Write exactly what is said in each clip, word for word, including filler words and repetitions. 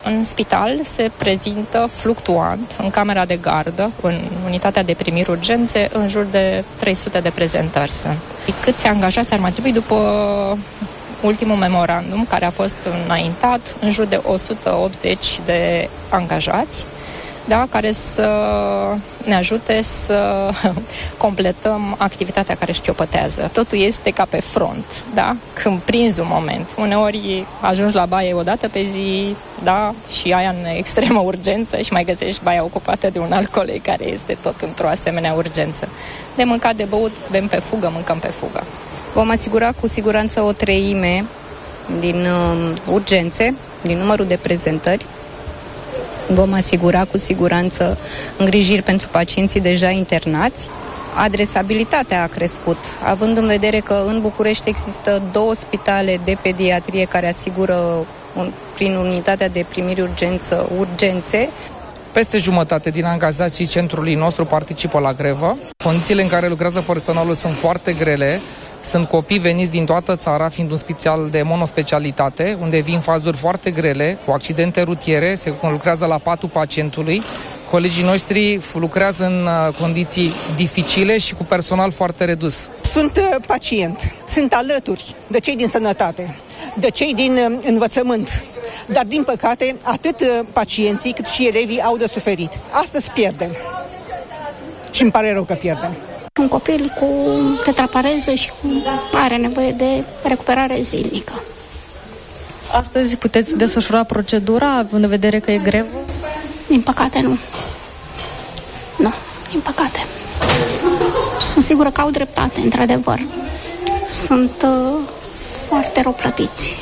În spital se prezintă fluctuant, în camera de gardă, în unitatea de primiri urgențe, în jur de trei sute de prezentări sunt. Câți angajați ar mai trebui după ultimul memorandum care a fost înaintat, în jur de o sută optzeci de angajați, da, care să ne ajute să completăm activitatea care șchiopătează. Totul este ca pe front, da? Când prinzi un moment. Uneori ajungi la baie o dată pe zi, da? Și aia în extremă urgență și mai găsești baia ocupată de un alt coleg care este tot într-o asemenea urgență. De mâncat, de băut, bem pe fugă, mâncăm pe fugă. Vom asigura cu siguranță o treime din uh, urgențe, din numărul de prezentări. Vom asigura cu siguranță îngrijiri pentru pacienții deja internați. Adresabilitatea a crescut, având în vedere că în București există două spitale de pediatrie care asigură un, prin unitatea de primiri urgență, urgențe. Peste jumătate din angajații centrului nostru participă la grevă. Condițiile în care lucrează personalul sunt foarte grele. Sunt copii veniți din toată țara, fiind un spital de monospecialitate, unde vin fazuri foarte grele, cu accidente rutiere, se lucrează la patul pacientului. Colegii noștri lucrează în condiții dificile și cu personal foarte redus. Sunt pacient, sunt alături de cei din sănătate, de cei din învățământ, dar din păcate atât pacienții cât și elevii au de suferit. Astăzi pierdem și îmi pare rău că pierdem. Un copil cu tetrapareză și cu are nevoie de recuperare zilnică. Astăzi puteți desfășura procedura, având în vedere că e grevă? Din păcate nu. Nu, din păcate. Sunt sigură că au dreptate, într-adevăr. Sunt uh, foarte rău plătiți.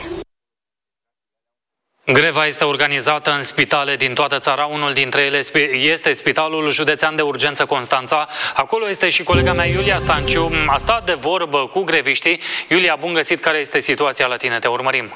Greva este organizată în spitale din toată țara. Unul dintre ele este Spitalul Județean de Urgență Constanța. Acolo este și colega mea Iulia Stanciu. A stat de vorbă cu greviștii. Iulia, bun găsit, care este situația la tine? Te urmărim.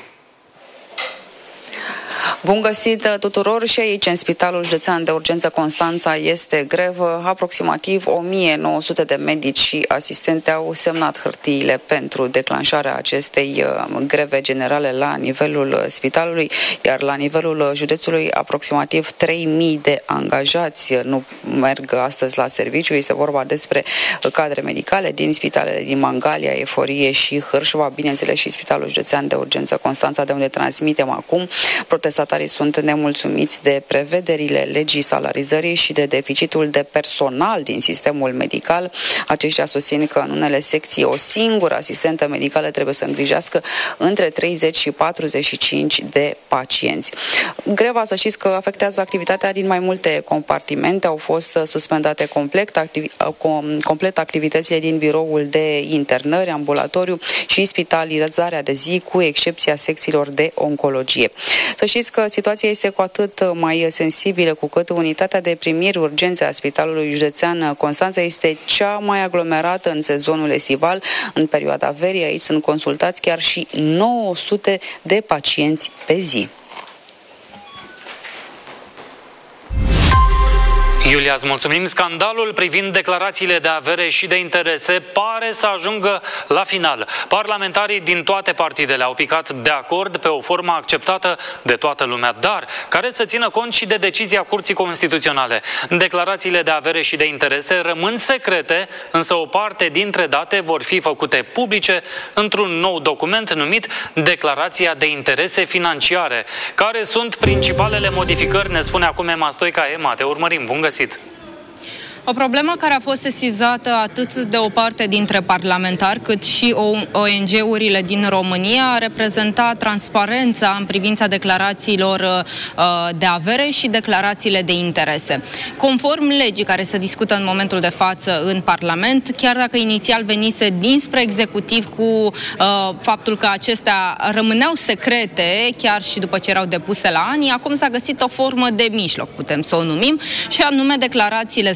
Bun găsit tuturor, și aici în Spitalul Județean de Urgență Constanța este grevă. Aproximativ o mie nouă sute de medici și asistente au semnat hârtiile pentru declanșarea acestei greve generale la nivelul spitalului, iar la nivelul județului aproximativ trei mii de angajați nu merg astăzi la serviciu. Este vorba despre cadre medicale din spitalele din Mangalia, Eforie și Hârșova, bineînțeles și Spitalul Județean de Urgență Constanța, de unde transmitem acum. Protestatarii sunt nemulțumiți de prevederile legii salarizării și de deficitul de personal din sistemul medical. Aceștia susțin că în unele secții o singură asistentă medicală trebuie să îngrijească între treizeci și patruzeci și cinci de pacienți. Greva, să știți că afectează activitatea din mai multe compartimente. Au fost suspendate complet, activi, complet activitățile din biroul de internări, ambulatoriu și spitalizarea de zi, cu excepția secțiilor de oncologie. Să știți că situația este cu atât mai sensibilă cu cât unitatea de primiri urgențe a Spitalului Județean Constanța este cea mai aglomerată în sezonul estival. În perioada verii aici sunt consultați chiar și nouă sute de pacienți pe zi. Iulia, îți mulțumim. Scandalul privind declarațiile de avere și de interese pare să ajungă la final. Parlamentarii din toate partidele au picat de acord pe o formă acceptată de toată lumea, dar care să țină cont și de decizia Curții Constituționale. Declarațiile de avere și de interese rămân secrete, însă o parte dintre date vor fi făcute publice într-un nou document numit Declarația de Interese Financiare. Care sunt principalele modificări, ne spune acum Ema Stoica. Ema, te urmărim. Bun găsit! O problemă care a fost sesizată atât de o parte dintre parlamentari cât și O N G-urile din România reprezenta transparența în privința declarațiilor uh, de avere și declarațiile de interese. Conform legii care se discută în momentul de față în Parlament, chiar dacă inițial venise dinspre executiv cu uh, faptul că acestea rămâneau secrete chiar și după ce erau depuse la ani, acum s-a găsit o formă de mijloc, putem să o numim, și anume declarațiile sunt depuse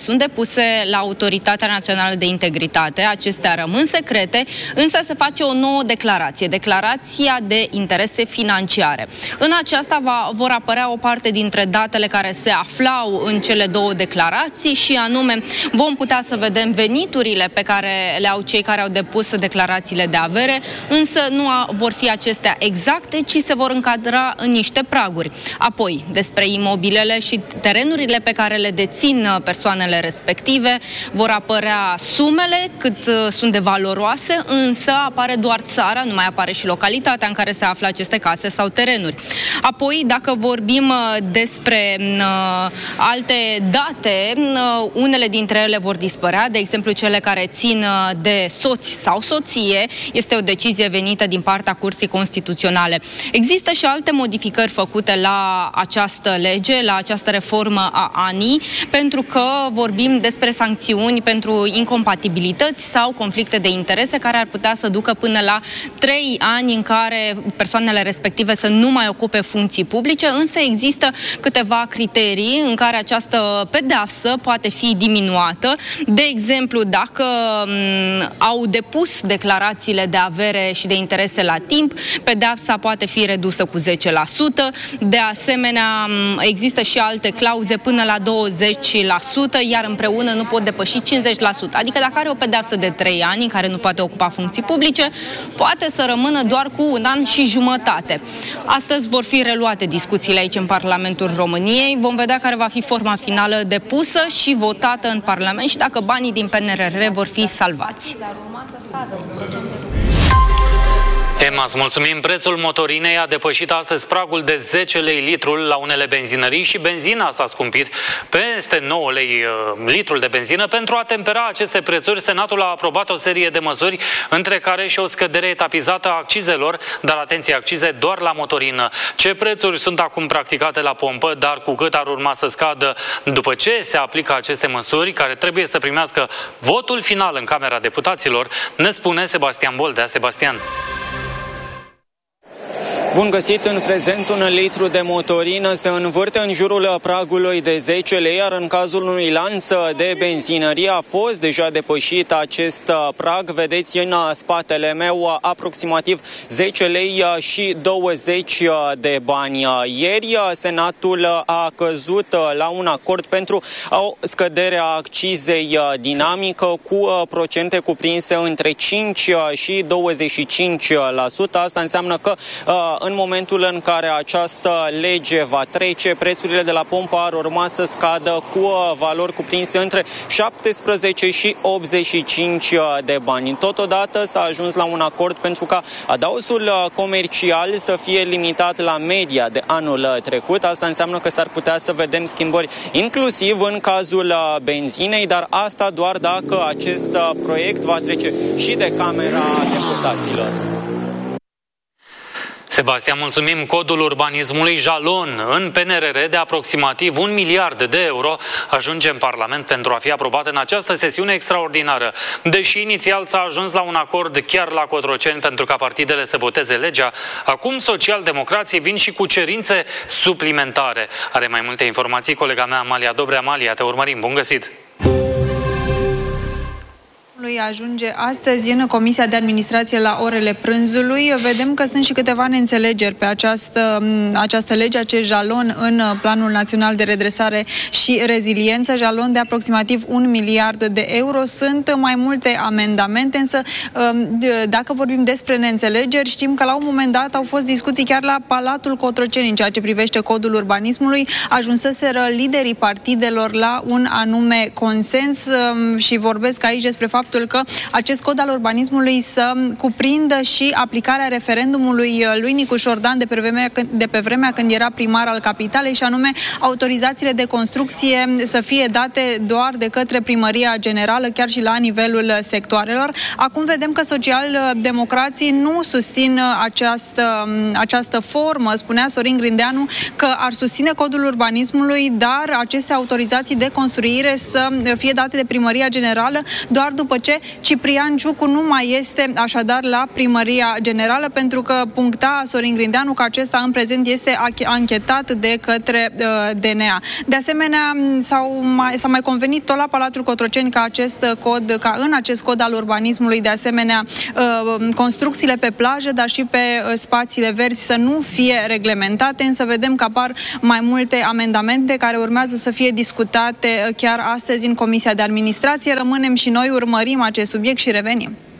depuse la Autoritatea Națională de Integritate. Acestea rămân secrete, însă se face o nouă declarație, declarația de interese financiare. În aceasta va, vor apărea o parte dintre datele care se aflau în cele două declarații și anume vom putea să vedem veniturile pe care le au cei care au depus declarațiile de avere, însă nu a, vor fi acestea exacte, ci se vor încadra în niște praguri. Apoi, despre imobilele și terenurile pe care le dețin persoanele respective, vor apărea sumele cât uh, sunt de valoroase, însă apare doar țara, nu mai apare și localitatea în care se află aceste case sau terenuri. Apoi, dacă vorbim uh, despre uh, alte date, uh, unele dintre ele vor dispărea, de exemplu cele care țin uh, de soț sau soție, este o decizie venită din partea Curții Constituționale. Există și alte modificări făcute la această lege, la această reformă a A N I, pentru că vorbim despre sancțiuni pentru incompatibilități sau conflicte de interese care ar putea să ducă până la trei ani în care persoanele respective să nu mai ocupe funcții publice, însă există câteva criterii în care această pedeapsă poate fi diminuată. De exemplu, dacă m, au depus declarațiile de avere și de interese la timp, pedeapsa poate fi redusă cu zece la sută. De asemenea, există și alte clauze până la douăzeci la sută, iar împreună nu pot depăși cincizeci la sută. Adică dacă are o pedeapsă de trei ani în care nu poate ocupa funcții publice, poate să rămână doar cu un an și jumătate. Astăzi vor fi reluate discuțiile aici în Parlamentul României. Vom vedea care va fi forma finală depusă și votată în Parlament și dacă banii din P N R R vor fi salvați. Emma, îți mulțumim. Prețul motorinei a depășit astăzi pragul de zece lei litrul la unele benzinării și benzina s-a scumpit peste nouă lei uh, litrul de benzină. Pentru a tempera aceste prețuri, Senatul a aprobat o serie de măsuri, între care și o scădere etapizată a accizelor, dar atenție, accize doar la motorină. Ce prețuri sunt acum practicate la pompă, dar cu cât ar urma să scadă după ce se aplică aceste măsuri, care trebuie să primească votul final în Camera Deputaților, ne spune Sebastian Boldea. Sebastian. Bun găsit! În prezent, un litru de motorină se învârte în jurul pragului de zece lei, iar în cazul unui lanț de benzinărie a fost deja depășit acest prag. Vedeți în spatele meu aproximativ zece lei și douăzeci de bani. Ieri, Senatul a căzut la un acord pentru o scădere a accizei dinamică cu procente cuprinse între cinci și douăzeci și cinci la sută. Asta înseamnă că în momentul în care această lege va trece, prețurile de la pompă ar urma să scadă cu valori cuprinse între șaptesprezece și optzeci și cinci de bani. Totodată s-a ajuns la un acord pentru ca adausul comercial să fie limitat la media de anul trecut. Asta înseamnă că s-ar putea să vedem schimbări inclusiv în cazul benzinei, dar asta doar dacă acest proiect va trece și de Camera Deputaților. Sebastian, mulțumim. Codul urbanismului jalon în P N R R de aproximativ un miliard de euro ajunge în Parlament pentru a fi aprobat în această sesiune extraordinară. Deși inițial s-a ajuns la un acord chiar la Cotroceni pentru ca partidele să voteze legea, acum socialdemocrații vin și cu cerințe suplimentare. Are mai multe informații colega mea Amalia Dobre. Amalia, te urmărim. Bun găsit! Ajunge astăzi în Comisia de Administrație la orele prânzului. Vedem că sunt și câteva neînțelegeri pe această, această lege, acest jalon în Planul Național de Redresare și Reziliență, jalon de aproximativ un miliard de euro. Sunt mai multe amendamente, însă dacă vorbim despre neînțelegeri, știm că la un moment dat au fost discuții chiar la Palatul Cotroceni în ceea ce privește codul urbanismului. Ajunseseră liderii partidelor la un anume consens și vorbesc aici despre faptul că acest cod al urbanismului să cuprindă și aplicarea referendumului lui Nicu Șordan de pe vremea, de pe vremea când era primar al capitalei, și anume autorizațiile de construcție să fie date doar de către Primăria Generală, chiar și la nivelul sectoarelor. Acum vedem că socialdemocrații nu susțin această, această formă. Spunea Sorin Grindeanu că ar susține codul urbanismului, dar aceste autorizații de construire să fie date de Primăria Generală doar după ce Ciprian Ciucu nu mai este așadar la Primăria Generală, pentru că puncta Sorin Grindeanu că acesta în prezent este anchetat de către uh, D N A. De asemenea, s-au mai, s-a mai convenit tot la Palatul Cotroceni ca acest cod, ca în acest cod al urbanismului, de asemenea, uh, construcțiile pe plajă, dar și pe uh, spațiile verzi să nu fie reglementate, însă vedem că apar mai multe amendamente care urmează să fie discutate uh, chiar astăzi în Comisia de Administrație. Rămânem și noi, urmărim acest subiect și revenim.